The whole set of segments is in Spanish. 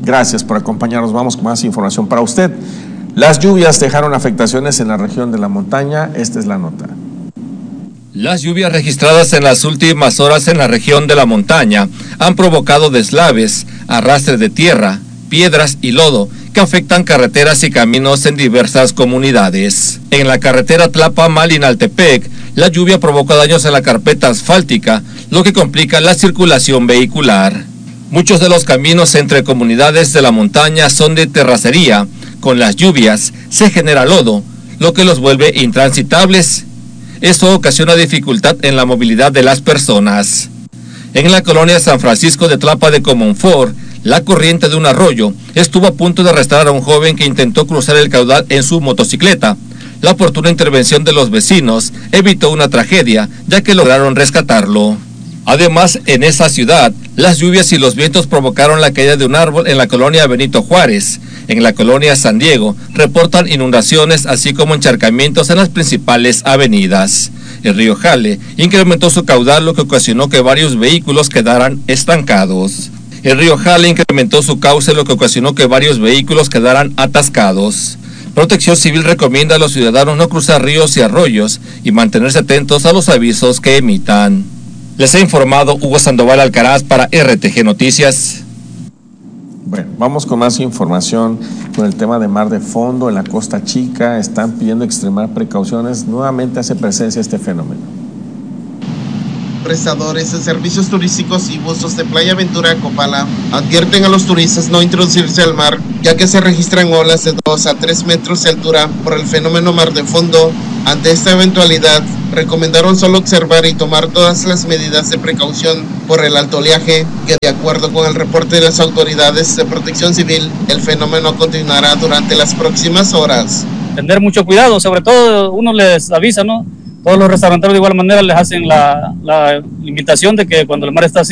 Gracias por acompañarnos. Vamos con más información para usted. Las lluvias dejaron afectaciones en la región de la montaña. Esta es la nota. Las lluvias registradas en las últimas horas en la región de la montaña han provocado deslaves, arrastre de tierra, piedras y lodo que afectan carreteras y caminos en diversas comunidades. En la carretera Tlapa-Malinaltepec, la lluvia provocó daños en la carpeta asfáltica, lo que complica la circulación vehicular. Muchos de los caminos entre comunidades de la montaña son de terracería. Con las lluvias se genera lodo, lo que los vuelve intransitables. Esto ocasiona dificultad en la movilidad de las personas. En la colonia San Francisco de Tlapa de Comonfort, la corriente de un arroyo estuvo a punto de arrastrar a un joven que intentó cruzar el caudal en su motocicleta. La oportuna intervención de los vecinos evitó una tragedia, ya que lograron rescatarlo. Además, en esa ciudad, las lluvias y los vientos provocaron la caída de un árbol en la colonia Benito Juárez. En la colonia San Diego, reportan inundaciones así como encharcamientos en las principales avenidas. El río Jale incrementó su caudal, lo que ocasionó que varios vehículos quedaran estancados. El río Jale incrementó su cauce, lo que ocasionó que varios vehículos quedaran atascados. Protección Civil recomienda a los ciudadanos no cruzar ríos y arroyos y mantenerse atentos a los avisos que emitan. Les ha informado Hugo Sandoval Alcaraz para RTG Noticias. Bueno, vamos con más información con el tema de mar de fondo en la Costa Chica. Están pidiendo extremar precauciones. Nuevamente hace presencia este fenómeno. Prestadores de servicios turísticos y buzos de Playa Ventura Copala advierten a los turistas no introducirse al mar, ya que se registran olas de 2 a 3 metros de altura por el fenómeno mar de fondo. Ante esta eventualidad, recomendaron solo observar y tomar todas las medidas de precaución por el alto oleaje, que de acuerdo con el reporte de las autoridades de Protección Civil, el fenómeno continuará durante las próximas horas. Tener mucho cuidado, sobre todo uno les avisa, ¿no? Todos los restauranteros de igual manera les hacen la invitación de que cuando el mar está así,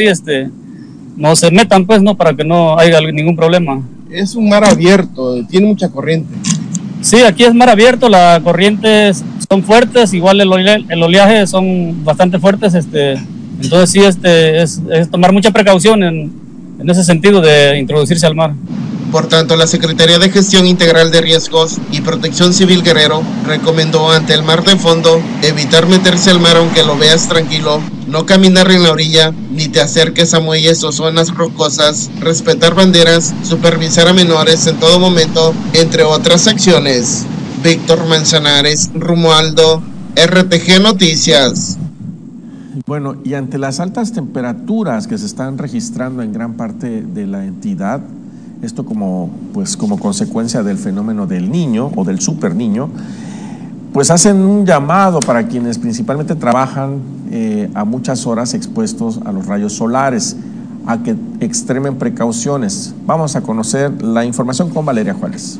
no se metan, pues, ¿no? Para que no haya ningún problema. Es un mar abierto, tiene mucha corriente. Sí, aquí es mar abierto, las corrientes son fuertes, igual el oleaje son bastante fuertes, entonces sí, es tomar mucha precaución en ese sentido de introducirse al mar. Por tanto, la Secretaría de Gestión Integral de Riesgos y Protección Civil Guerrero recomendó ante el mar de fondo evitar meterse al mar aunque lo veas tranquilo, no caminar en la orilla, ni te acerques a muelles o zonas rocosas, respetar banderas, supervisar a menores en todo momento, entre otras acciones. Víctor Manzanares, Romualdo, RTG Noticias. Bueno, y ante las altas temperaturas que se están registrando en gran parte de la entidad, esto como consecuencia del fenómeno del niño o del super niño, pues hacen un llamado para quienes principalmente trabajan a muchas horas expuestos a los rayos solares, a que extremen precauciones. Vamos a conocer la información con Valeria Juárez.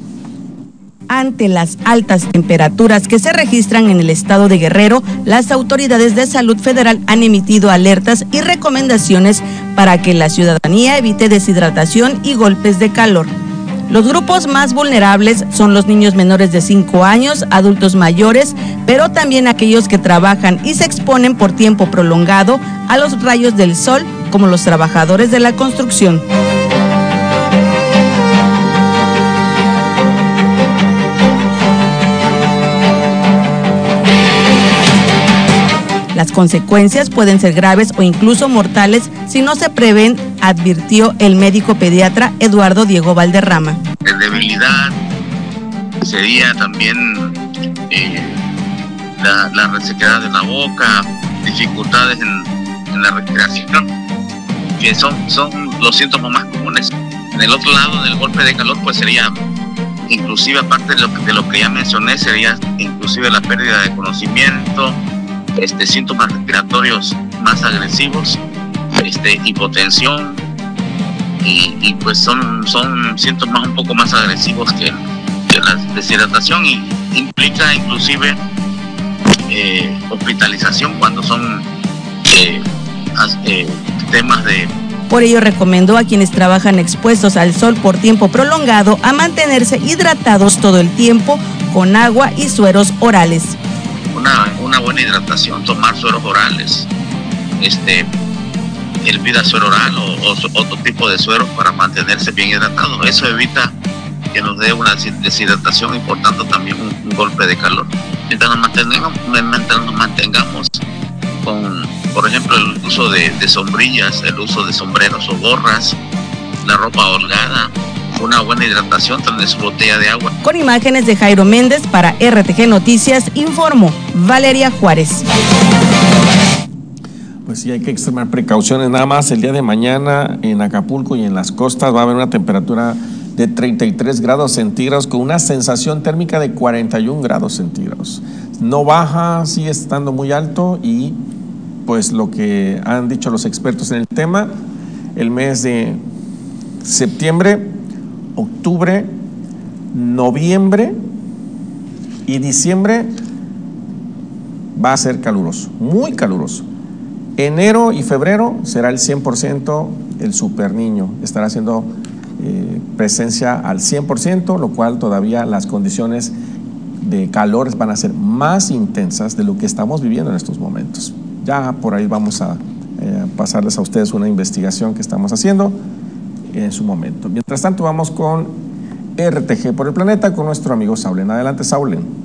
Ante las altas temperaturas que se registran en el estado de Guerrero, las autoridades de salud federal han emitido alertas y recomendaciones para que la ciudadanía evite deshidratación y golpes de calor. Los grupos más vulnerables son los niños menores de 5 años, adultos mayores, pero también aquellos que trabajan y se exponen por tiempo prolongado a los rayos del sol, como los trabajadores de la construcción. Las consecuencias pueden ser graves o incluso mortales si no se prevén, advirtió el médico pediatra Eduardo Diego Valderrama. Debilidad sería también la resequedad de la boca, dificultades en la respiración, que son los síntomas más comunes. En el otro lado, del golpe de calor, pues sería inclusive, aparte de lo que ya mencioné, sería inclusive la pérdida de conocimiento, síntomas respiratorios más agresivos, hipotensión y pues son síntomas un poco más agresivos que la deshidratación, y implica inclusive hospitalización cuando son temas de... Por ello recomendó a quienes trabajan expuestos al sol por tiempo prolongado a mantenerse hidratados todo el tiempo con agua y sueros orales. Una buena hidratación, tomar sueros orales, hervida suero oral o otro tipo de suero para mantenerse bien hidratado. Eso evita que nos dé una deshidratación y por tanto también un golpe de calor. Mientras nos mantengamos con, por ejemplo, el uso de sombrillas, el uso de sombreros o gorras, la ropa holgada, una buena hidratación, tener su botella de agua. Con imágenes de Jairo Méndez para RTG Noticias, informó Valeria Juárez. Pues sí, hay que extremar precauciones. Nada más el día de mañana en Acapulco y en las costas va a haber una temperatura de 33 grados centígrados con una sensación térmica de 41 grados centígrados. No baja, sigue estando muy alto y pues lo que han dicho los expertos en el tema, el mes de septiembre, octubre, noviembre y diciembre va a ser caluroso, muy caluroso. Enero y febrero será el 100% el super niño, estará haciendo presencia al 100%, lo cual todavía las condiciones de calor van a ser más intensas de lo que estamos viviendo en estos momentos. Ya por ahí vamos a pasarles a ustedes una investigación que estamos haciendo en su momento. Mientras tanto vamos con RTG por el Planeta con nuestro amigo Saulen. Adelante, Saulen.